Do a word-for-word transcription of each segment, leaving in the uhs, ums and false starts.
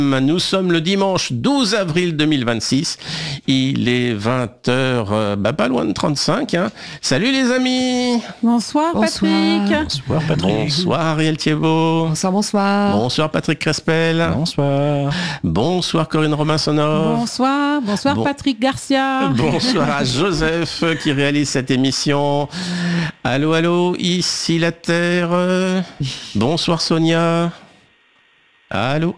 Nous sommes le dimanche douze avril deux mille vingt-six. Il est vingt heures, euh, bah pas loin de trente-cinq. Hein. Salut les amis. Bonsoir, bonsoir. Patrick. Bonsoir Patrick. Bonsoir Ariel Thiebaud. Bonsoir, bonsoir. Bonsoir Patrick Crespel. Bonsoir. Bonsoir Corinne Robin-Sonor. Bonsoir. Bonsoir bon... Patrick Garcia. Bonsoir à Joseph qui réalise cette émission. Allô, allô, ici la Terre. Bonsoir Sonia. Allô.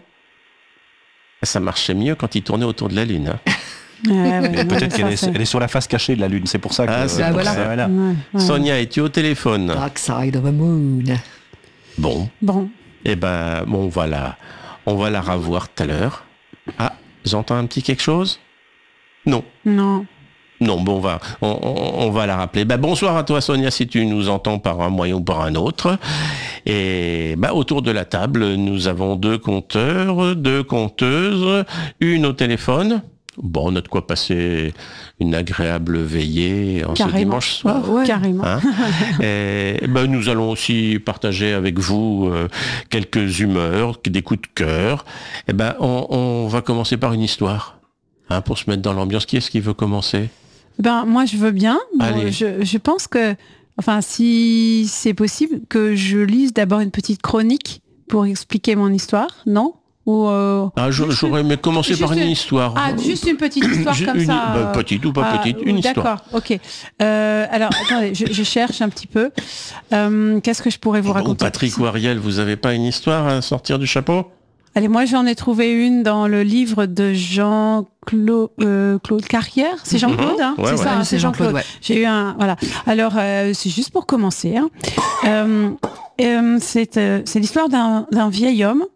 Ça marchait mieux quand il tournait autour de la Lune. Hein. Ouais, ouais, peut-être qu'elle est, elle est sur la face cachée de la Lune, c'est pour ça que... Ah, c'est euh, pour voilà. ça. voilà. Ouais, ouais. Sonia, es-tu au téléphone? Dark side of the moon. Bon. Bon. Eh ben, bon, voilà. On va la revoir tout à l'heure. Ah, j'entends un petit quelque chose? Non. Non. Non, bon, on va, on, on, on va la rappeler. Ben, bonsoir à toi, Sonia, si tu nous entends par un moyen ou par un autre. Et ben, autour de la table, nous avons deux compteurs, deux compteuses, une au téléphone. Bon, on a de quoi passer une agréable veillée en Carrément. ce dimanche soir. Ouais, ouais. Carrément. Hein et ben, nous allons aussi partager avec vous euh, quelques humeurs, des coups de cœur. Et ben, on, on va commencer par une histoire, hein, pour se mettre dans l'ambiance. Qui est-ce qui veut commencer? Ben, moi, je veux bien. Bon, Allez. je, je pense que, enfin, si c'est possible, que je lise d'abord une petite chronique pour expliquer mon histoire, non? Ou euh, Ah, j'aurais aimé commencer par une une... histoire. Ah, juste une petite histoire comme une... ça. Ben, petite ou pas ah, petite, une histoire. D'accord, ok. Euh, alors, attendez, je, je cherche un petit peu. Euh, qu'est-ce que je pourrais vous raconter? Ou Patrick ou Ariel, vous avez pas une histoire à sortir du chapeau? Allez, moi j'en ai trouvé une dans le livre de Jean-Claude euh, Claude Carrière. C'est Jean-Claude, hein? Ouais, c'est ouais. ça, Ouais, c'est Jean-Claude. Jean-Claude, ouais. J'ai eu un, voilà. Alors euh, c'est juste pour commencer. Hein. Euh, euh, c'est euh, c'est l'histoire d'un d'un vieil homme.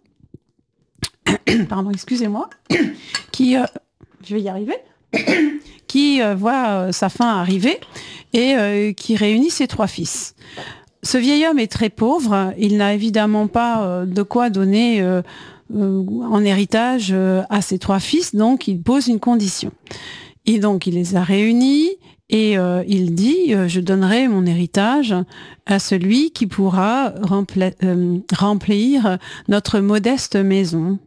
Pardon, excusez-moi. qui, euh, je vais y arriver. qui euh, voit euh, sa fin arriver et euh, qui réunit ses trois fils. Ce vieil homme est très pauvre. Il n'a évidemment pas euh, de quoi donner euh, euh, en héritage euh, à ses trois fils, donc il pose une condition. Et donc il les a réunis et euh, il dit euh, je donnerai mon héritage à celui qui pourra rempla- euh, remplir notre modeste maison.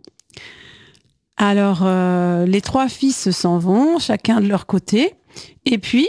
Alors euh, les trois fils s'en vont, chacun de leur côté, et puis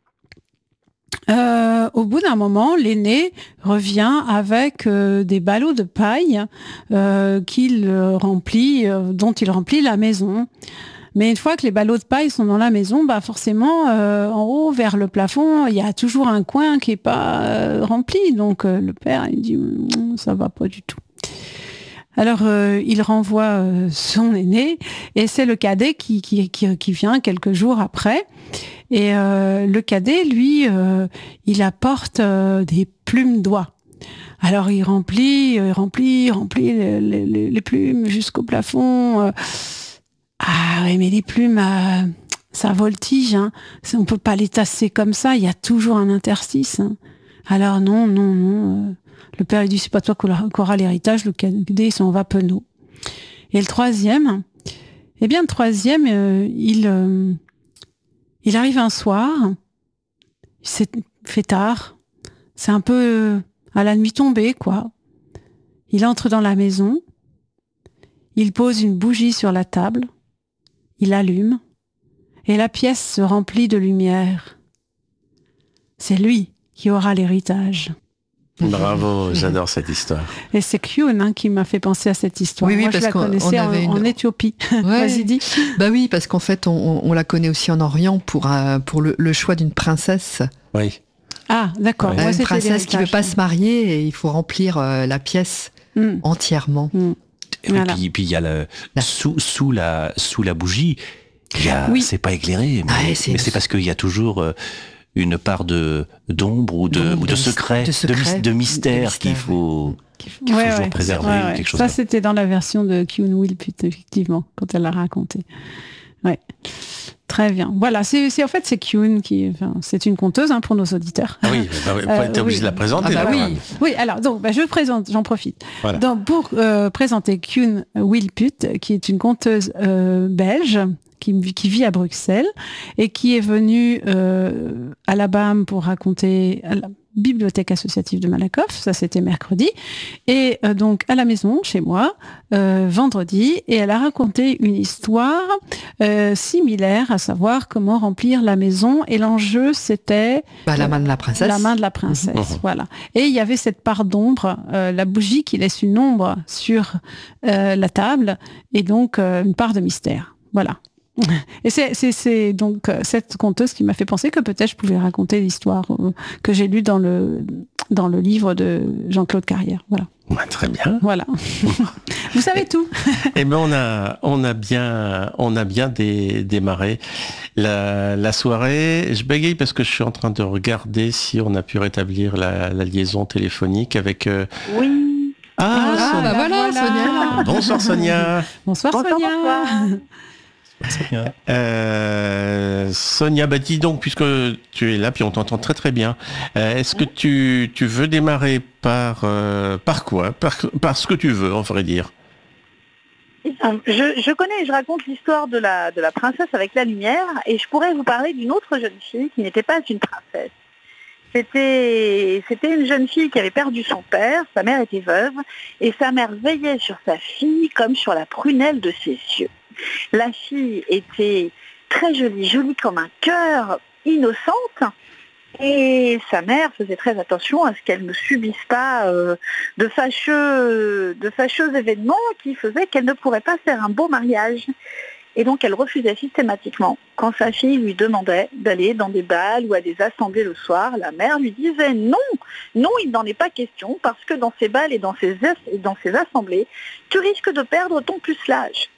Euh, au bout d'un moment, l'aîné revient avec euh, des ballots de paille euh, qu'il euh, remplit, euh, dont il remplit la maison. Mais une fois que les ballots de paille sont dans la maison, bah forcément, euh, en haut, vers le plafond, il y a toujours un coin qui est pas euh, rempli. Donc euh, le père, il dit mmm, ça va pas du tout. Alors euh, il renvoie euh, son aîné et c'est le cadet qui, qui, qui, qui vient quelques jours après. Et euh, le cadet, lui, euh, il apporte euh, des plumes d'oie. Alors il remplit, euh, remplit, remplit les, les, les plumes jusqu'au plafond. Euh. Ah oui, mais les plumes, euh, ça voltige. Hein. On peut pas les tasser comme ça. Il y a toujours un interstice. Hein. Alors non, non, non. Euh, le père il dit c'est pas toi qui aura l'héritage. Le cadet il s'en va penaud. Et le troisième, eh bien le troisième, euh, il euh, Il arrive un soir, c'est fait tard, c'est un peu à la nuit tombée, quoi. Il entre dans la maison, il pose une bougie sur la table, il allume, et la pièce se remplit de lumière. C'est lui qui aura l'héritage. Bravo, j'adore cette histoire. Et c'est Kyun hein, qui m'a fait penser à cette histoire. Oui, oui, Moi, parce je la qu'on- connaissais on en, avait une- en Éthiopie. Ouais. Vas-y, dis. Bah oui, parce qu'en fait, on, on la connaît aussi en Orient pour, euh, pour le, le choix d'une princesse. Oui. Ah, d'accord. Ouais. Moi, une c'était princesse qui veut l'héritage. pas se marier et il faut remplir euh, la pièce Mm. entièrement. Mm. Et oui, Voilà. puis, puis il y a le, Là. sous, sous, la, sous la bougie, il y a- Oui. c'est pas éclairé, mais, Ah, et mais c'est- c'est, parce qu'il y a toujours euh, une part de, d'ombre ou de, D'ombre, ou de de secret, mys- de de, secret, mys- de de mystère mystère, qu'il faut, qu'il faut Ouais, toujours ouais. préserver, Ouais, ou ouais. quelque chose Ça, comme ça. c'était dans la version de Kyun Will-Put, effectivement, quand elle l'a raconté. Ouais. Très bien. Voilà, c'est, c'est en fait c'est Kyun qui, enfin, c'est une conteuse hein, pour nos auditeurs. Ah oui, bah, bah, Euh, t'es obligé oui. de la présenter. Ah bah là, oui. quand même. Oui, alors donc bah, je présente, j'en profite. Voilà. Donc pour euh, présenter Kyun Will-Put, qui est une conteuse euh, belge qui, qui vit à Bruxelles et qui est venue euh, à la B A M pour raconter, à la- bibliothèque associative de Malakoff, ça c'était mercredi, et euh, donc à la maison, chez moi, euh, vendredi, et elle a raconté une histoire euh, similaire, à savoir comment remplir la maison, et l'enjeu c'était... Bah, la main de la princesse. La main de la princesse, mmh. voilà. Et il y avait cette part d'ombre, euh, la bougie qui laisse une ombre sur euh, la table, et donc euh, une part de mystère, voilà. Et c'est, c'est, c'est donc euh, cette conteuse qui m'a fait penser que peut-être je pouvais raconter l'histoire euh, que j'ai lue dans le, dans le livre de Jean-Claude Carrière. Voilà. Ouais, très bien. Voilà. Vous savez tout. Eh ben on a on a bien on a bien dé, démarré la, la soirée. Je bégaye parce que je suis en train de regarder si on a pu rétablir la, la liaison téléphonique avec. Euh... Oui. Ah, ah Sonia. Bah voilà, voilà, Sonia. Bonsoir Sonia. Bonsoir, bonsoir Sonia. Bonsoir. Sonia. Euh, Sonia, bah dis donc, puisque tu es là, puis on t'entend très très bien, euh, est-ce que tu, tu veux démarrer par, euh, par quoi par, par ce que tu veux, on ferait dire. Je, je connais, je raconte l'histoire de la, de la princesse avec la lumière, et je pourrais vous parler d'une autre jeune fille qui n'était pas une princesse. C'était, c'était une jeune fille qui avait perdu son père, sa mère était veuve, et sa mère veillait sur sa fille comme sur la prunelle de ses yeux. La fille était très jolie, jolie comme un cœur, innocente, et sa mère faisait très attention à ce qu'elle ne subisse pas euh, de fâcheux, de fâcheux événements qui faisaient qu'elle ne pourrait pas faire un beau mariage. Et donc elle refusait systématiquement. Quand sa fille lui demandait d'aller dans des bals ou à des assemblées le soir, la mère lui disait non, non, il n'en est pas question, parce que dans ces bals et dans ces, et dans ces assemblées, tu risques de perdre ton pucelage.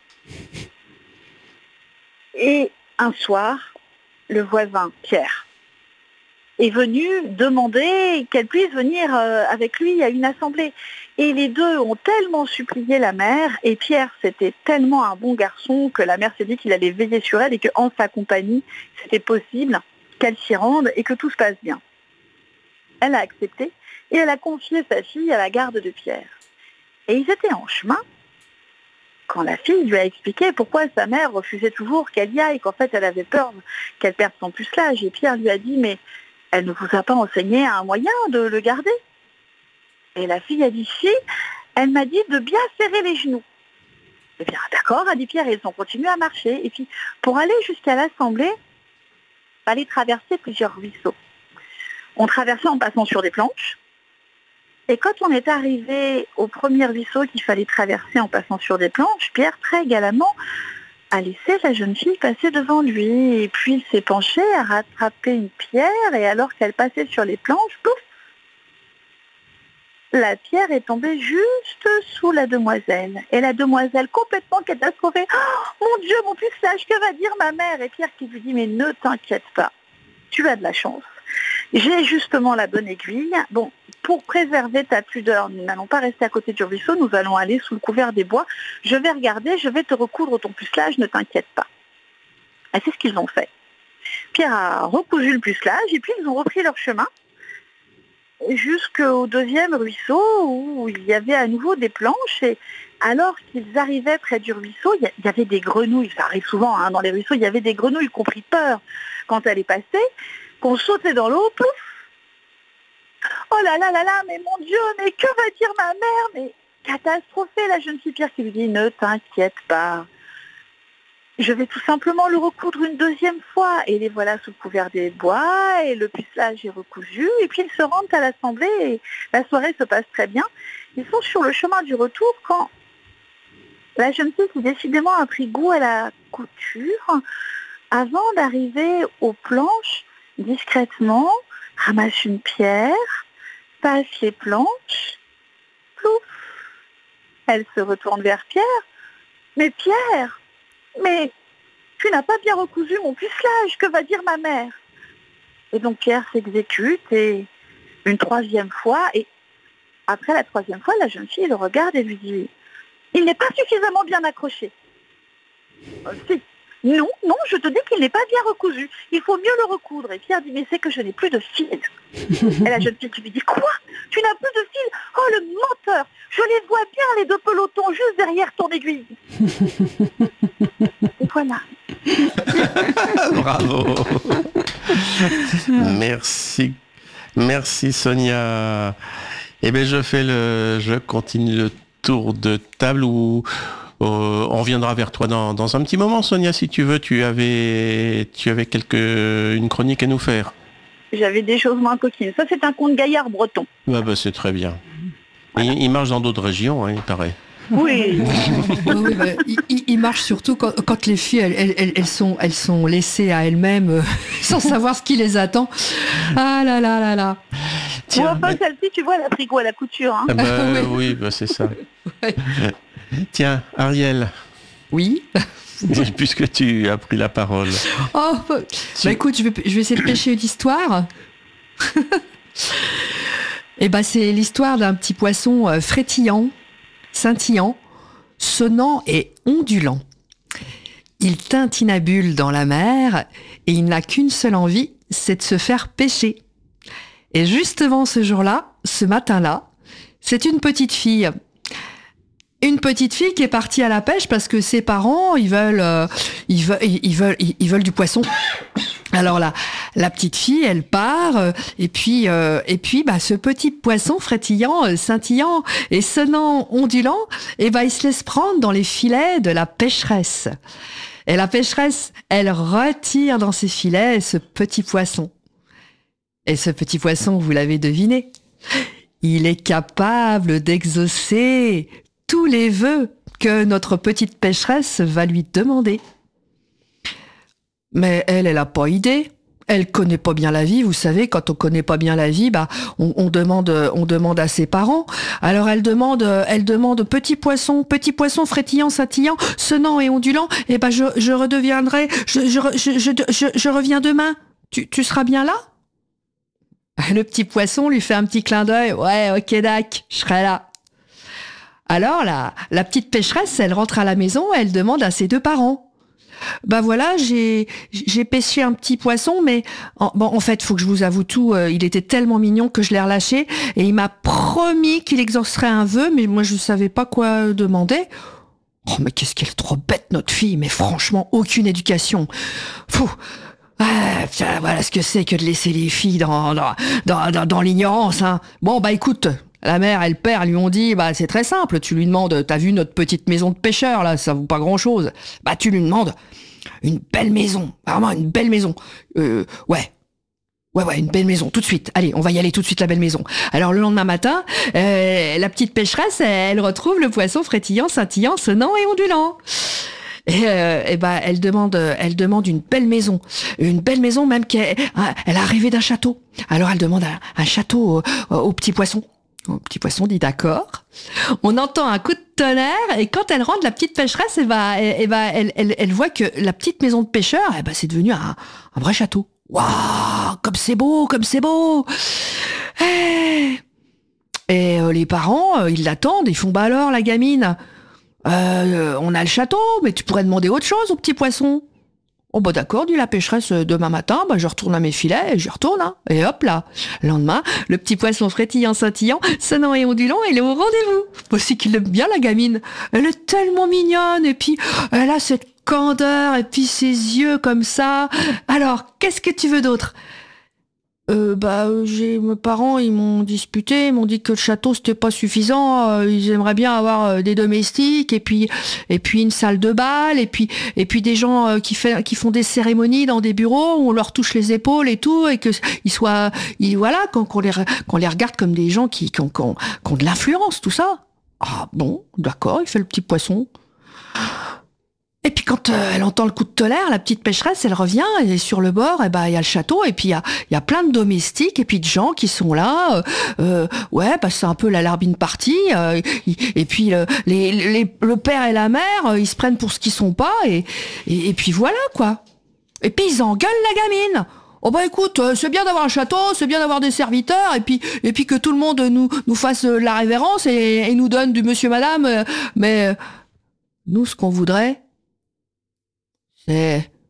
Et un soir, le voisin, Pierre, est venu demander qu'elle puisse venir avec lui à une assemblée. Et les deux ont tellement supplié la mère, et Pierre, c'était tellement un bon garçon que la mère s'est dit qu'il allait veiller sur elle et qu'en sa compagnie, c'était possible qu'elle s'y rende et que tout se passe bien. Elle a accepté et elle a confié sa fille à la garde de Pierre. Et ils étaient en chemin quand la fille lui a expliqué pourquoi sa mère refusait toujours qu'elle y aille, qu'en fait elle avait peur qu'elle perde son pucelage. Et Pierre lui a dit, mais elle ne vous a pas enseigné un moyen de le garder? Et la fille a dit, si, elle m'a dit de bien serrer les genoux. Eh bien d'accord, a dit Pierre, et ils ont continué à marcher. Et puis pour aller jusqu'à l'assemblée, il fallait traverser plusieurs ruisseaux. On traversait en passant sur des planches. Et quand on est arrivé au premier ruisseau qu'il fallait traverser en passant sur des planches, Pierre, très galamment, a laissé la jeune fille passer devant lui. Et puis il s'est penché, a rattrapé une pierre, et alors qu'elle passait sur les planches, pouf, la pierre est tombée juste sous la demoiselle. Et la demoiselle, complètement catastrophée, oh, mon Dieu, mon pucelage, que va dire ma mère? Et Pierre qui lui dit, mais ne t'inquiète pas, tu as de la chance. J'ai justement la bonne aiguille. Bon, pour préserver ta pudeur, nous n'allons pas rester à côté du ruisseau, nous allons aller sous le couvert des bois. Je vais regarder, je vais te recoudre ton pucelage, ne t'inquiète pas. Et c'est ce qu'ils ont fait. Pierre a recousu le pucelage et puis ils ont repris leur chemin jusqu'au deuxième ruisseau où il y avait à nouveau des planches. Et alors qu'ils arrivaient près du ruisseau, il y avait des grenouilles. Ça arrive souvent hein, dans les ruisseaux, il y avait des grenouilles qui ont pris peur quand elle est passée, qu'on sautait dans l'eau, pouf. Oh là là là là, mais mon Dieu, mais que va dire ma mère? Mais catastrophée, la jeune fille. Pierre qui lui dit, ne t'inquiète pas. Je vais tout simplement le recoudre une deuxième fois. Et les voilà sous le couvert des bois, et le pucelage est recousu, et puis ils se rendent à l'assemblée, et la soirée se passe très bien. Ils sont sur le chemin du retour quand la jeune fille, qui décidément a pris goût à la couture, avant d'arriver aux planches, discrètement, ramasse une pierre, passe les planches, plouf. Elle se retourne vers Pierre. Mais Pierre, mais tu n'as pas bien recousu mon pucelage, que va dire ma mère? Et donc Pierre s'exécute, et une troisième fois, et après la troisième fois, la jeune fille le regarde et lui dit, il n'est pas suffisamment bien accroché. Euh, si. Non, non, je te dis qu'il n'est pas bien recousu. Il faut mieux le recoudre. Et Pierre dit, mais c'est que je n'ai plus de fil. Et la jeune fille lui dit, quoi? Tu n'as plus de fil? Oh, le menteur! Je les vois bien, les deux pelotons, juste derrière ton aiguille. Et voilà. Bravo. Merci. Merci Sonia. Eh bien, je fais le, je continue le tour de table où euh, on reviendra vers toi dans, dans un petit moment, Sonia, si tu veux. Tu avais, tu avais quelque, une chronique à nous faire. J'avais des choses moins coquines. Ça, c'est un conte gaillard breton. Bah, bah, c'est très bien. Voilà. Il, il marche dans d'autres régions, hein, il paraît. Oui. oui bah, il, il marche surtout quand, quand les filles, elles, elles, elles, sont, elles sont laissées à elles-mêmes, euh, sans savoir ce qui les attend. Ah là là là là. Tiens, ou enfin, mais... celle-ci, tu vois, elle a pris quoi à la couture. Hein. Ah bah, oui, oui bah, c'est ça. Ouais. Tiens, Ariel. Oui. Puisque tu as pris la parole. Oh, bah, tu... bah écoute, je vais, je vais essayer de pêcher une histoire. Et bah, c'est l'histoire d'un petit poisson euh, frétillant, scintillant, sonnant et ondulant. Il tintinabule dans la mer et il n'a qu'une seule envie, c'est de se faire pêcher. Et justement ce jour-là, ce matin-là, c'est une petite fille. Une petite fille qui est partie à la pêche parce que ses parents, ils veulent, euh, ils veulent, ils veulent, ils veulent du poisson. Alors là, la petite fille, elle part, euh, et puis, euh, et puis, bah, ce petit poisson frétillant, euh, scintillant et sonnant, ondulant, et bah, il se laisse prendre dans les filets de la pêcheresse. Et la pêcheresse, elle retire dans ses filets ce petit poisson. Et ce petit poisson, vous l'avez deviné, il est capable d'exaucer tous les vœux que notre petite pêcheresse va lui demander. Mais elle, elle a pas idée. Elle connaît pas bien la vie. Vous savez, quand on connaît pas bien la vie, bah, on, on demande, on demande à ses parents. Alors elle demande, elle demande petit poisson, petit poisson frétillant, scintillant, sonnant et ondulant. Et bah, je, je redeviendrai, je, je, je, je, je, je reviens demain. Tu, tu seras bien là? Le petit poisson lui fait un petit clin d'œil. Ouais, ok, dac, je serai là. Alors, la, la petite pêcheresse, elle rentre à la maison, elle demande à ses deux parents. Bah voilà, j'ai, j'ai pêché un petit poisson, mais en, bon, en fait, faut que je vous avoue tout, euh, il était tellement mignon que je l'ai relâché et il m'a promis qu'il exaucerait un vœu, mais moi je savais pas quoi demander. Oh, mais qu'est-ce qu'elle est trop bête, notre fille, mais franchement, aucune éducation. Fou. Ah, putain, voilà ce que c'est que de laisser les filles dans, dans, dans, dans, dans l'ignorance, hein. Bon, bah écoute, la mère et le père lui ont dit, bah c'est très simple, tu lui demandes, t'as vu notre petite maison de pêcheur, là, ça vaut pas grand-chose. Bah tu lui demandes une belle maison, vraiment une belle maison. Euh, ouais. Ouais, ouais, une belle maison, tout de suite. Allez, on va y aller tout de suite, la belle maison. Alors, le lendemain matin, euh, la petite pêcheresse, elle retrouve le poisson frétillant, scintillant, sonnant et ondulant. Et, euh, et bah, elle demande, elle demande une belle maison, une belle maison même qu'elle, elle a rêvé d'un château. Alors, elle demande un, un château au, au petit poisson. Le petit poisson dit d'accord. On entend un coup de tonnerre et quand elle rentre, la petite pêcheresse, elle va, elle, elle, va, elle, elle, elle voit que la petite maison de pêcheur, eh ben, c'est devenu un, un vrai château. Waouh, comme c'est beau, comme c'est beau. Et, et euh, les parents, euh, ils l'attendent, ils font bah alors la gamine, euh, on a le château, mais tu pourrais demander autre chose au petit poisson. Oh bah d'accord, dit la pêcheresse, demain matin, bah je retourne à mes filets et j'y retourne, hein. Et hop là, le lendemain, le petit poisson frétillant, scintillant, sonnant et ondulant, il est au rendez-vous. Voici qu'il aime bien la gamine. Elle est tellement mignonne et puis elle a cette candeur et puis ses yeux comme ça. Alors, qu'est-ce que tu veux d'autre? Euh, bah, j'ai, mes parents, ils m'ont disputé, ils m'ont dit que le château, c'était pas suffisant, euh, ils aimeraient bien avoir euh, des domestiques, et puis, et puis une salle de bal, et puis, et puis des gens euh, qui, fait, qui font des cérémonies dans des bureaux où on leur touche les épaules et tout, et que ils soient, ils, voilà, qu'on, qu'on les, qu'on les regarde comme des gens qui, qui ont, qui ont, qui ont de l'influence, tout ça. Ah bon, d'accord, il fait le petit poisson. Et puis quand euh, elle entend le coup de tonnerre, la petite pêcheresse, elle revient, et sur le bord, et ben il y a le château, et puis il y a, y a plein de domestiques, et puis de gens qui sont là. Euh, euh, ouais, bah c'est un peu la larbine partie. Euh, et puis euh, les, les, le père et la mère, euh, ils se prennent pour ce qu'ils sont pas, et, et, et puis voilà quoi. Et puis ils engueulent la gamine. Oh bah écoute, euh, c'est bien d'avoir un château, c'est bien d'avoir des serviteurs, et puis et puis que tout le monde nous nous fasse euh, la révérence et, et nous donne du monsieur madame. Euh, mais euh, nous, ce qu'on voudrait, C'est...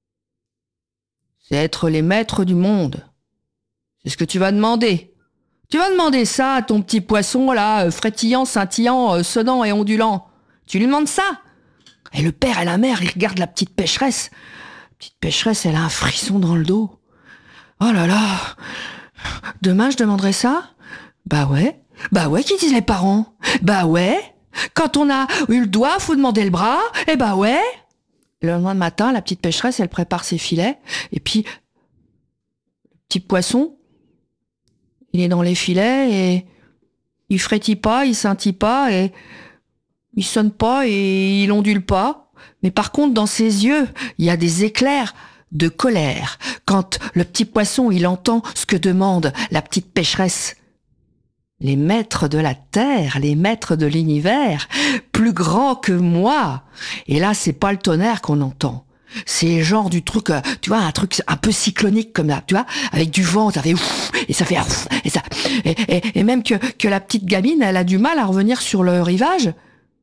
c'est être les maîtres du monde. C'est ce que tu vas demander. Tu vas demander ça à ton petit poisson, là, frétillant, scintillant, sonnant et ondulant. Tu lui demandes ça. Et le père et la mère, ils regardent la petite pêcheresse. La petite pêcheresse, elle a un frisson dans le dos. Oh là là, Demain, je demanderai ça? Bah ouais. Bah ouais, qui disent les parents? Bah ouais. Quand on a eu le doigt, faut demander le bras. Eh bah ouais. Le lendemain matin, la petite pêcheresse, elle prépare ses filets. Et puis, le petit poisson, il est dans les filets et il frétille pas, il scintille pas et il sonne pas et il ondule pas. Mais par contre, dans ses yeux, il y a des éclairs de colère. Quand le petit poisson, il entend ce que demande la petite pêcheresse. Les maîtres de la terre, les maîtres de l'univers, plus grands que moi. Et là, c'est pas le tonnerre qu'on entend. C'est genre du truc, euh, tu vois, un truc un peu cyclonique comme ça, tu vois, avec du vent, ça fait ouf, et ça fait ouf, et ça, et, et, et même que, que la petite gamine, elle a du mal à revenir sur le rivage.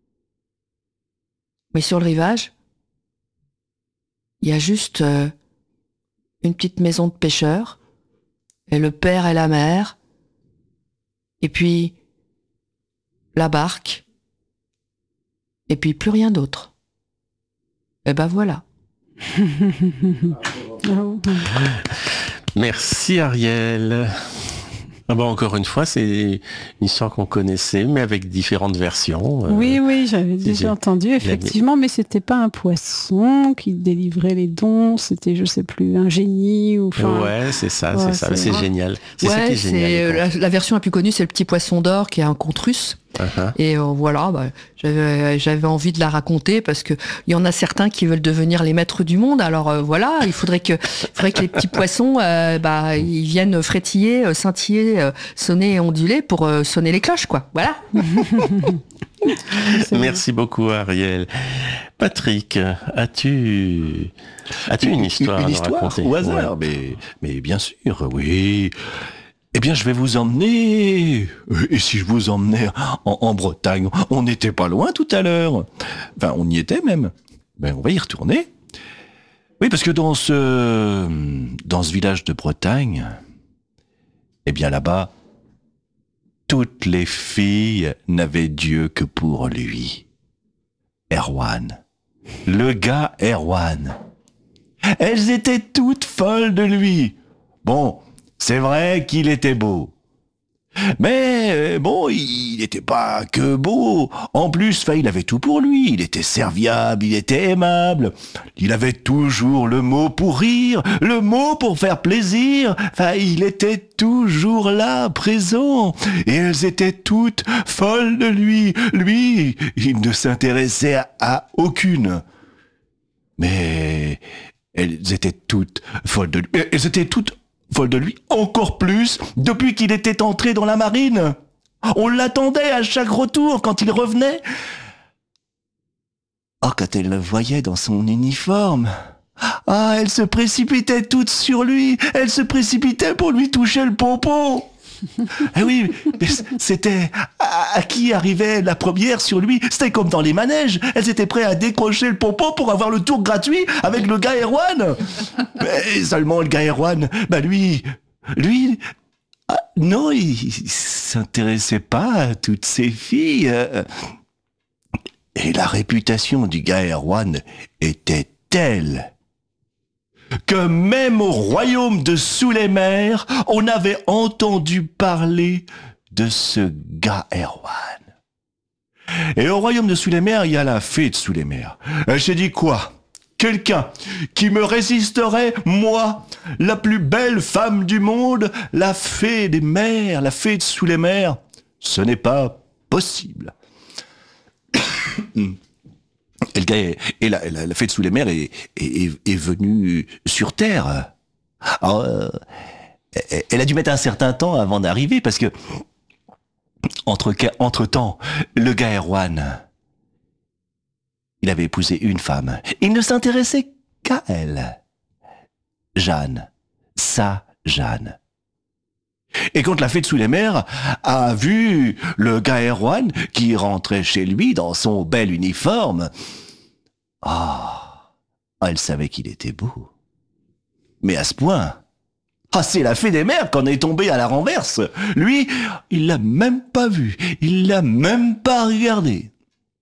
Mais sur le rivage, il y a juste euh, une petite maison de pêcheurs, et le père et la mère, et puis la barque, et puis plus rien d'autre. Et ben voilà. Merci Ariel. Ah bon, encore une fois, c'est une histoire qu'on connaissait, mais avec différentes versions. Oui, oui, j'avais déjà j'ai- entendu, effectivement, mais c'était pas un poisson qui délivrait les dons, c'était, je sais plus, un génie ou enfin. Ouais, c'est ça, Ouais, c'est ça. c'est- C'est génial. C'est ça qui Ouais, est génial. c'est les la, la version la plus connue, c'est le petit poisson d'or qui est un conte russe. contes. Uh-huh. Et euh, voilà, bah, j'avais j'avais envie de la raconter parce que il y en a certains qui veulent devenir les maîtres du monde. Alors euh, voilà, il faudrait que il faudrait que les petits poissons, euh, bah, ils viennent frétiller, euh, scintiller, euh, sonner et onduler pour euh, sonner les cloches, quoi. Voilà. C'est- Merci beaucoup Ariel. Patrick, as-tu as-tu une histoire Une à nous histoire raconter? au hasard, mais, mais bien sûr, oui. Eh bien, je vais vous emmener. Et si je vous emmenais en, en Bretagne, on n'était pas loin tout à l'heure. Enfin, on y était même. Ben, on va y retourner. Oui, parce que dans ce dans ce village de Bretagne, eh bien là-bas, toutes les filles n'avaient Dieu que pour lui. Erwan. Le gars Erwan. Elles étaient toutes folles de lui. Bon, c'est vrai qu'il était beau. Mais euh, bon, il n'était pas que beau. En plus, enfin, il avait tout pour lui. Il était serviable, il était aimable. Il avait toujours le mot pour rire, le mot pour faire plaisir. Enfin, il était toujours là, présent. Et elles étaient toutes folles de lui. Lui, il ne s'intéressait à, à aucune. Mais elles étaient toutes folles de lui. Elles étaient toutes folles de lui encore plus depuis qu'il était entré dans la marine. On l'attendait à chaque retour quand il revenait. Oh, quand elle le voyait dans son uniforme. Ah, elle se précipitait toutes sur lui. Elle se précipitait pour lui toucher le pompon. Eh oui, mais c'était à, à qui arrivait la première sur lui. C'était comme dans les manèges. Elles étaient prêtes à décrocher le pompon pour avoir le tour gratuit avec le gars Erwan. Mais seulement le gars Erwan, bah lui, lui, ah, non, il, il s'intéressait pas à toutes ces filles. Et la réputation du gars Erwan était telle que même au royaume de sous les mers, on avait entendu parler de ce gars Erwan. Et au royaume de sous les mers, il y a la fée de sous les mers. Elle s'est dit quoi? Quelqu'un qui me résisterait, moi, la plus belle femme du monde, la fée des mers, la fée de sous les mers? Ce n'est pas possible. Et, le gars est- et la, la, la fée de sous les mers est, est, est venue sur Terre. Alors, euh, elle- elle a dû mettre un certain temps avant d'arriver parce que, entre, entre temps, le gars Erwan, il avait épousé une femme. Il ne s'intéressait qu'à elle. Jeanne. Sa Jeanne. Et quand la fée de sous les mers a vu le gars Erwan qui rentrait chez lui dans son bel uniforme, ah, elle savait qu'il était beau. Mais à ce point, ah, c'est la fée des mers qu'on est tombé à la renverse. Lui, il l'a même pas vu, il l'a même pas regardé.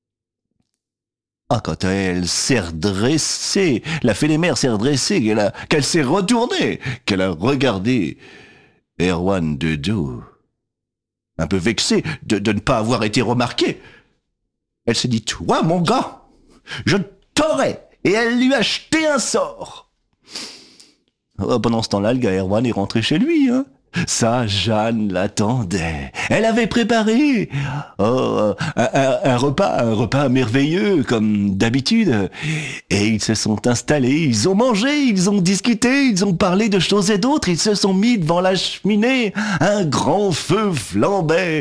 Ah, quand elle s'est redressée, la fée des mers s'est redressée, qu'elle a- qu'elle s'est retournée, qu'elle a regardé Erwan de dos, un peu vexé de, de ne pas avoir été remarqué, elle s'est dit « Toi, mon gars, je t'aurai !» Et elle lui a jeté un sort. Oh, pendant ce temps-là, le gars Erwan est rentré chez lui, hein. Ça, Jeanne l'attendait. Elle avait préparé oh, un, un, un repas, un repas merveilleux, comme d'habitude. Et ils se sont installés, ils ont mangé, ils ont discuté, ils ont parlé de choses et d'autres. Ils se sont mis devant la cheminée. Un grand feu flambait.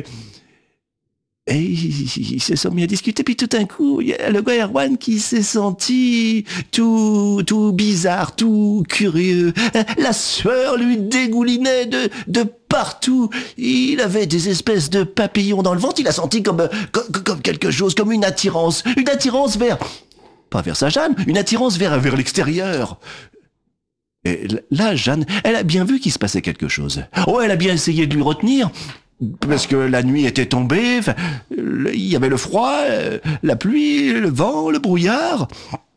Et ils, ils se sont mis à discuter, puis tout d'un coup, il y a le gars Erwan qui s'est senti tout, tout bizarre, tout curieux. La sueur lui dégoulinait de, de partout. Il avait des espèces de papillons dans le ventre. Il a senti comme, comme, comme quelque chose, comme une attirance. Une attirance vers, pas vers sa Jeanne, une attirance vers, vers l'extérieur. Et là, Jeanne, elle a bien vu qu'il se passait quelque chose. Oh, elle a bien essayé de lui retenir. Parce que la nuit était tombée, il y avait le froid, la pluie, le vent, le brouillard.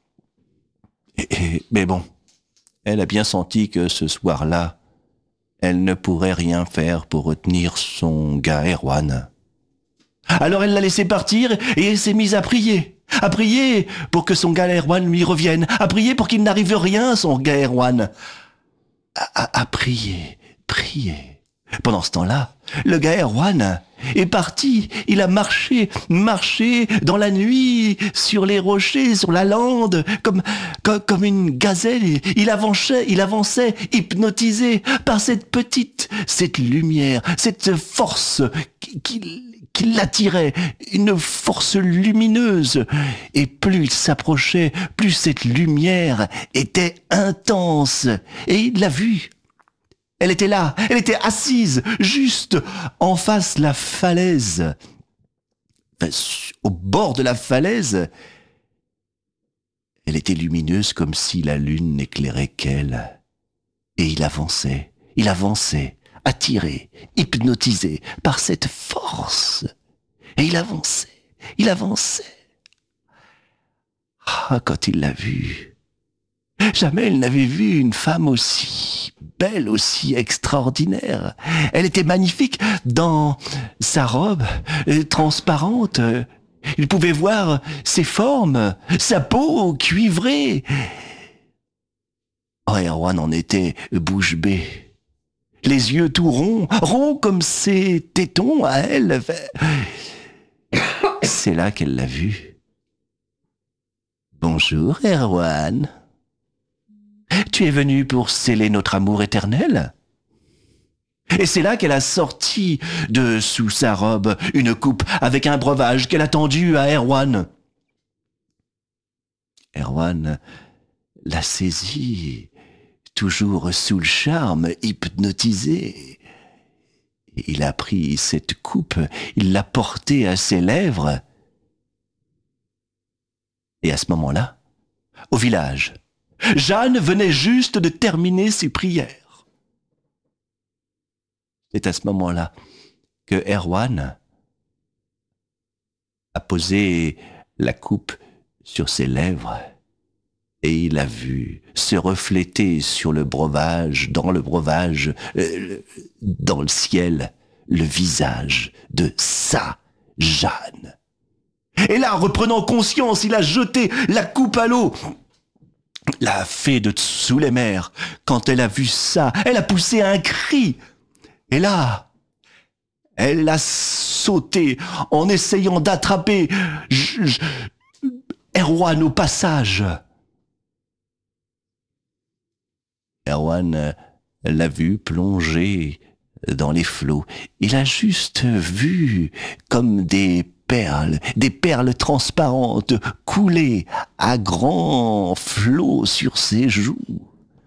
Et, et, mais bon, elle a bien senti que ce soir-là, elle ne pourrait rien faire pour retenir son gars Erwan. Alors elle l'a laissé partir et elle s'est mise à prier. À prier pour que son gars Erwan lui revienne. À prier pour qu'il n'arrive rien, son gars Erwan. À, à, à prier, prier. Pendant ce temps-là, le gars Erwan est parti. Il a marché, marché dans la nuit, sur les rochers, sur la lande, comme, comme, comme une gazelle. Il avançait, il avançait, hypnotisé par cette petite, cette lumière, cette force qui, qui, qui l'attirait, une force lumineuse. Et plus il s'approchait, plus cette lumière était intense. Et il l'a vue. Elle était là, elle était assise, juste en face de la falaise. Enfin, au bord de la falaise, elle était lumineuse comme si la lune n'éclairait qu'elle. Et il avançait, il avançait, attiré, hypnotisé par cette force. Et il avançait, il avançait. Ah, quand il l'a vue, jamais il n'avait vu une femme aussi belle, aussi extraordinaire. Elle était magnifique dans sa robe euh, transparente. Il pouvait voir ses formes, sa peau cuivrée. Oh, Erwan en était bouche bée. Les yeux tout ronds, ronds comme ses tétons à elle. C'est là qu'elle l'a vu. Bonjour, Erwan. Tu es venu pour sceller notre amour éternel ? Et c'est là qu'elle a sorti de sous sa robe une coupe avec un breuvage qu'elle a tendu à Erwan. Erwan l'a saisie, toujours sous le charme, hypnotisé. Il a pris cette coupe, il l'a portée à ses lèvres. Et à ce moment-là, au village, Jeanne venait juste de terminer ses prières. C'est à ce moment-là que Erwan a posé la coupe sur ses lèvres et il a vu se refléter sur le breuvage, dans le breuvage, euh, dans le ciel, le visage de sa Jeanne. Et là, reprenant conscience, il a jeté la coupe à l'eau. La fée de Dessous les mers, quand elle a vu ça, elle a poussé un cri. Et là, elle a sauté en essayant d'attraper j- j- Erwan au passage. Erwan l'a vu plonger dans les flots. Il a juste vu comme des perles, des perles transparentes couler à grands flots sur ses joues.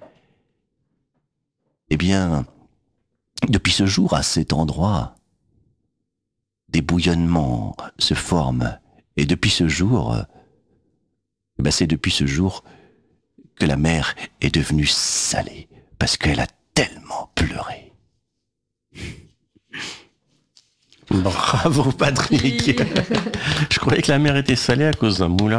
Eh bien, depuis ce jour, à cet endroit, des bouillonnements se forment. Et depuis ce jour, eh ben c'est depuis ce jour que la mer est devenue salée, parce qu'elle a tellement pleuré. Bravo Patrick. Oui. Je croyais que la mer était salée à cause d'un moulin.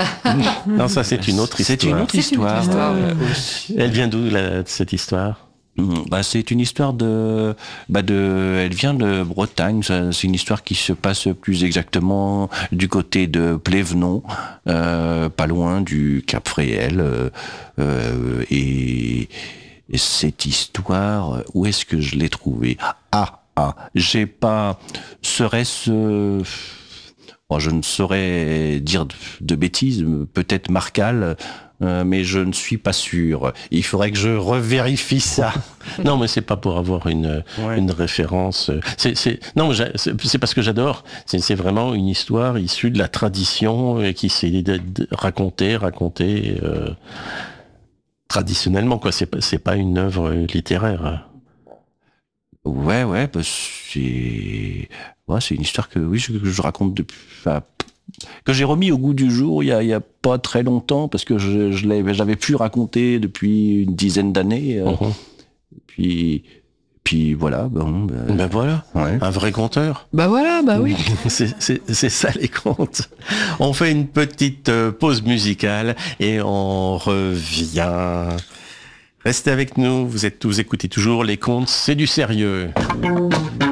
Non, ça c'est une autre histoire. C'est une autre histoire. histoire. Euh, Elle vient d'où la- cette histoire ? Bah, c'est une histoire de, bah de, elle vient de Bretagne. C'est une histoire qui se passe plus exactement du côté de Plévenon, euh, pas loin du Cap Fréhel. Euh, euh, et, et cette histoire, où est-ce que je l'ai trouvée ? Ah, ah, j'ai pas. Serait-ce Bon, je ne saurais dire de, de bêtises, peut-être Marcal. Euh, mais je ne suis pas sûr. Il faudrait que je revérifie ça. Non, mais c'est pas pour avoir une, ouais. une référence. C'est, c'est, non, c'est, c'est parce que j'adore. C'est, c'est vraiment une histoire issue de la tradition et qui s'est racontée, racontée euh, traditionnellement, quoi. C'est pas, c'est pas une œuvre littéraire. Ouais, ouais, bah c'est, ouais, c'est une histoire que, oui, je, que je raconte depuis. Enfin, que j'ai remis au goût du jour il y a, il y a pas très longtemps parce que je, je l'avais, j'avais plus raconté depuis une dizaine d'années. Euh, uh-huh. Puis, puis voilà. Bon, ben, ben voilà, ouais. Un vrai conteur. Bah voilà, bah oui. c'est, c'est, c'est ça les contes. On fait une petite pause musicale et on revient. Restez avec nous. Vous êtes tous écoutez toujours les contes, c'est du sérieux.